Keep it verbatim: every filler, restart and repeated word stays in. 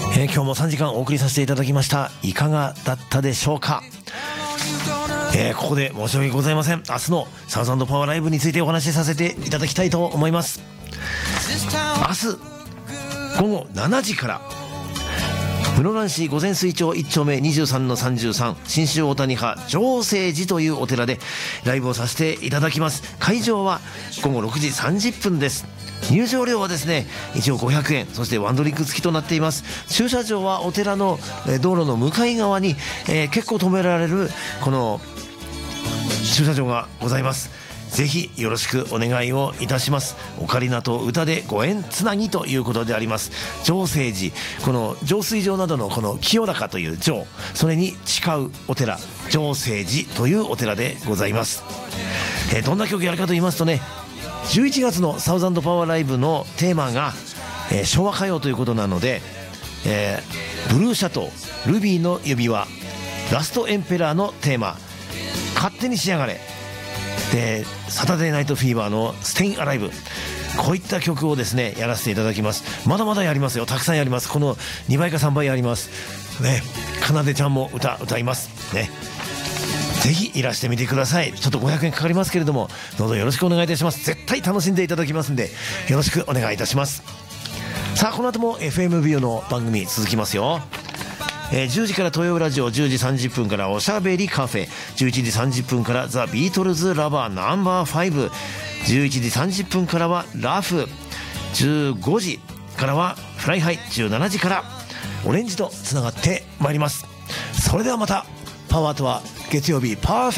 えー、今日もさんじかんお送りさせていただきました。いかがだったでしょうか。えー、ここで申し訳ございません。明日のサウザンドパワーライブについてお話しさせていただきたいと思います。明日ごごしちじから室蘭市御前水町いっ丁目にじゅうさんのさんじゅうさん信州大谷派浄聖寺というお寺でライブをさせていただきます。会場はごごろくじさんじゅっぷんです。入場料はですね一応ごひゃくえん、そしてワンドリンク付きとなっています。駐車場はお寺の道路の向かい側に、えー、結構止められるこの駐車場がございます。ぜひよろしくお願いをいたします。オカリナと歌でご縁つなぎということであります。浄聖寺、この浄水場などのこの清高という浄、それに誓うお寺浄聖寺というお寺でございます。えー、どんな曲やるかと言いますとね、じゅういちがつのサウザンドパワーライブのテーマが、えー、昭和歌謡ということなので、えー、ブルーシャトー、ルビーの指輪、ラストエンペラーのテーマ、勝手にしやがれで、サタデーナイトフィーバーのステインアライブ、こういった曲をですねやらせていただきます。まだまだやりますよ。たくさんやります。このにばいかさんばいやりますね。かなでちゃんも歌歌いますね。ぜひいらしてみてください。ちょっとごひゃくえんかかりますけれども、どうぞよろしくお願いいたします。絶対楽しんでいただきますんでよろしくお願いいたします。さあこの後も エフエム ビューの番組続きますよ。えー、じゅうじから東洋ラジオ、じゅうじさんじゅっぷんからおしゃべりカフェ、じゅういちじさんじゅっぷんからザ・ビートルズラバーナンバーファイブ、じゅういちじさんじゅっぷんからはラフ、じゅうごじからはフライハイ、じゅうしちじからオレンジとつながってまいります。それではまたパワーとは月曜日パーフェクト